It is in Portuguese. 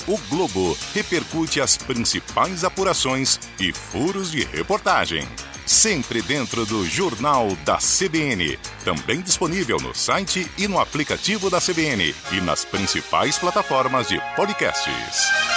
O Globo repercute as principais apurações e furos de reportagem. Sempre dentro do Jornal da CBN. Também disponível no site e no aplicativo da CBN e nas principais plataformas de podcasts.